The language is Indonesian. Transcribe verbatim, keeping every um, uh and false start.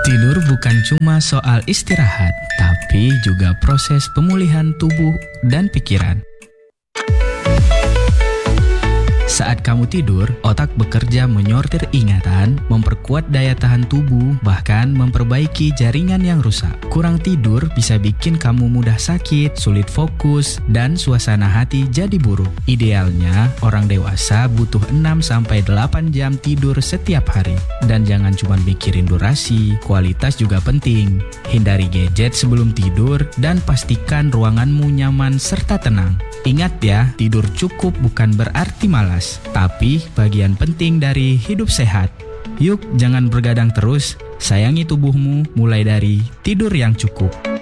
Tidur bukan cuma soal istirahat, tapi juga proses pemulihan tubuh dan pikiran. Saat kamu tidur, otak bekerja menyortir ingatan, memperkuat daya tahan tubuh, bahkan memperbaiki jaringan yang rusak. Kurang tidur bisa bikin kamu mudah sakit, sulit fokus, dan suasana hati jadi buruk. Idealnya, orang dewasa butuh enam sampai delapan jam tidur setiap hari. Dan jangan cuma mikirin durasi, kualitas juga penting. Hindari gadget sebelum tidur, dan pastikan ruanganmu nyaman serta tenang. Ingat ya, tidur cukup bukan berarti malas, tapi bagian penting dari hidup sehat. Yuk, jangan bergadang terus, sayangi tubuhmu mulai dari tidur yang cukup.